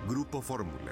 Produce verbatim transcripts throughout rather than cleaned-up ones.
Grupo Fórmula.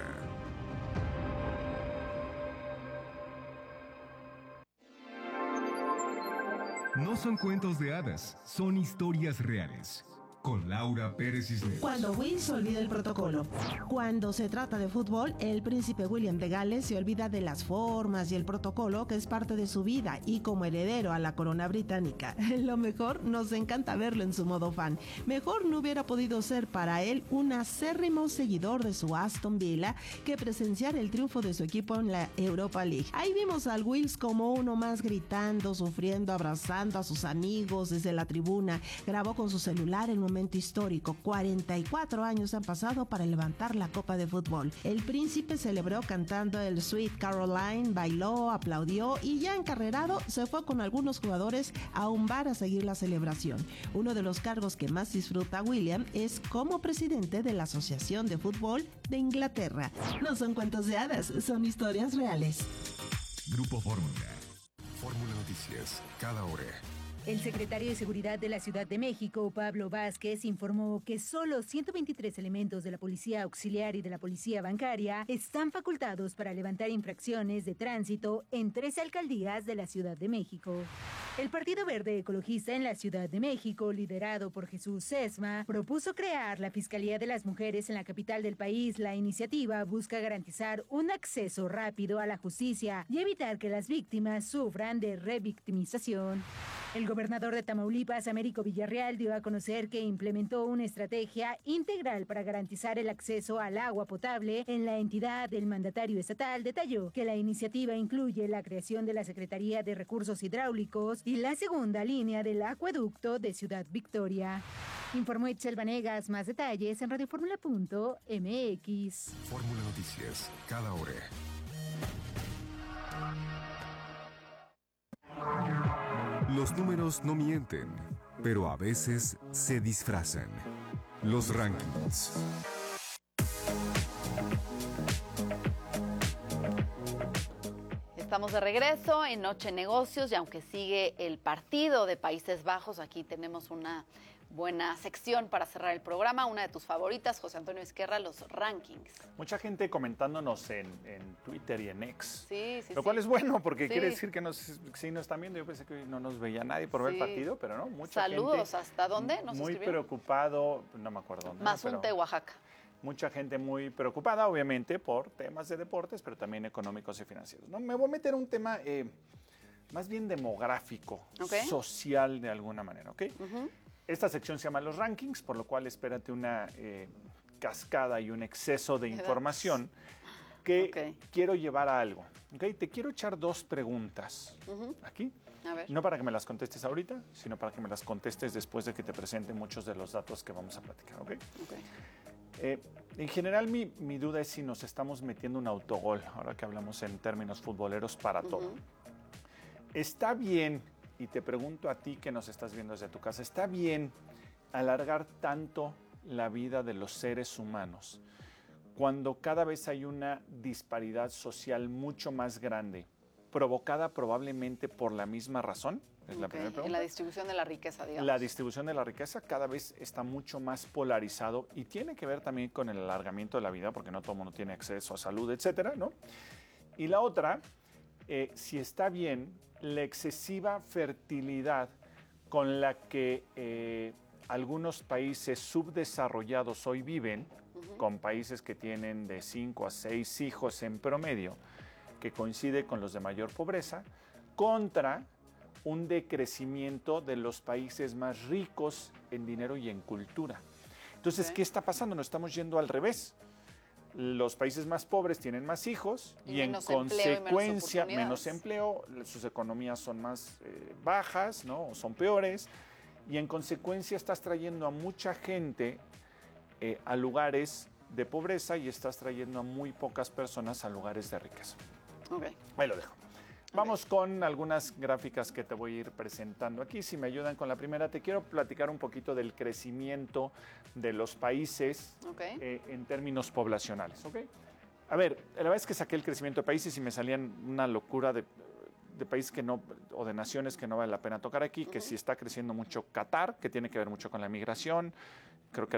No son cuentos de hadas, son historias reales. Con Laura Pérez Cisneros. Cuando Will se olvida el protocolo. Cuando se trata de fútbol, el príncipe William de Gales se olvida de las formas y el protocolo que es parte de su vida y como heredero a la corona británica. Lo mejor, nos encanta verlo en su modo fan. Mejor no hubiera podido ser para él un acérrimo seguidor de su Aston Villa que presenciar el triunfo de su equipo en la Europa League. Ahí vimos al Wills como uno más gritando, sufriendo, abrazando a sus amigos desde la tribuna. Grabó con su celular el momento histórico. cuarenta y cuatro años han pasado para levantar la copa de fútbol. El príncipe celebró cantando el Sweet Caroline, bailó, aplaudió y ya encarrerado se fue con algunos jugadores a un bar a seguir la celebración. Uno de los cargos que más disfruta William es como presidente de la Asociación de Fútbol de Inglaterra. No son cuentos de hadas, son historias reales. Grupo Fórmula. Fórmula Noticias, cada hora. El secretario de Seguridad de la Ciudad de México, Pablo Vázquez, informó que solo ciento veintitrés elementos de la Policía Auxiliar y de la Policía Bancaria están facultados para levantar infracciones de tránsito en trece alcaldías de la Ciudad de México. El Partido Verde Ecologista en la Ciudad de México, liderado por Jesús Sesma, propuso crear la Fiscalía de las Mujeres en la capital del país. La iniciativa busca garantizar un acceso rápido a la justicia y evitar que las víctimas sufran de revictimización. El gobernador de Tamaulipas, Américo Villarreal, dio a conocer que implementó una estrategia integral para garantizar el acceso al agua potable en la entidad. El mandatario estatal detalló que la iniciativa incluye la creación de la Secretaría de Recursos Hidráulicos y la segunda línea del acueducto de Ciudad Victoria. Informó Itzel Vanegas. Más detalles en radioformula punto m x. Fórmula Noticias, cada hora. Los números no mienten, pero a veces se disfrazan. Los rankings. Estamos de regreso en Noche Negocios y aunque sigue el partido de Países Bajos, aquí tenemos una buena sección para cerrar el programa, una de tus favoritas, José Antonio Izquierra, los rankings. Mucha gente comentándonos en, en Twitter y en X, sí, sí, lo cual sí. es bueno porque sí. quiere decir que nos, sí nos están viendo. Yo pensé que no nos veía nadie por ver sí. el partido, pero no, mucha Saludos, gente. ¿hasta dónde nos Muy escribieron? preocupado, no me acuerdo dónde. Mazunte, pero Oaxaca. Mucha gente muy preocupada, obviamente, por temas de deportes, pero también económicos y financieros. ¿No? Me voy a meter un tema eh, más bien demográfico, okay. social de alguna manera, ¿ok? Uh-huh. Esta sección se llama Los Rankings, por lo cual espérate una eh, cascada y un exceso de información que okay. quiero llevar a algo. ¿Okay? Te quiero echar dos preguntas uh-huh. aquí, a ver. No para que me las contestes ahorita, sino para que me las contestes después de que te presente muchos de los datos que vamos a platicar. ¿Okay? Okay. Eh, en general, mi, mi duda es si nos estamos metiendo un autogol, ahora que hablamos en términos futboleros, para uh-huh. todo. ¿Está bien, y te pregunto a ti que nos estás viendo desde tu casa, está bien alargar tanto la vida de los seres humanos cuando cada vez hay una disparidad social mucho más grande, provocada probablemente por la misma razón? Es la okay. primera pregunta. En la distribución de la riqueza, digamos. La distribución de la riqueza cada vez está mucho más polarizado y tiene que ver también con el alargamiento de la vida, porque no todo el mundo tiene acceso a salud, etcétera, ¿no? Y la otra, eh, si está bien la excesiva fertilidad con la que eh, algunos países subdesarrollados hoy viven, uh-huh. con países que tienen de cinco a seis hijos en promedio, que coincide con los de mayor pobreza, contra un decrecimiento de los países más ricos en dinero y en cultura. Entonces, okay. ¿qué está pasando? Nos estamos yendo al revés. Los países más pobres tienen más hijos y, y en consecuencia menos, menos empleo, sus economías son más eh, bajas, ¿no? O son peores, y en consecuencia estás trayendo a mucha gente eh, a lugares de pobreza y estás trayendo a muy pocas personas a lugares de riqueza. Okay. Ahí lo dejo. Vamos con algunas gráficas que te voy a ir presentando aquí. Si me ayudan con la primera, te quiero platicar un poquito del crecimiento de los países okay. eh, en términos poblacionales. ¿Okay? A ver, la verdad es que saqué el crecimiento de países y me salían una locura de, de países que no, o de naciones que no vale la pena tocar aquí, uh-huh. que sí está creciendo mucho Qatar, que tiene que ver mucho con la migración. Creo que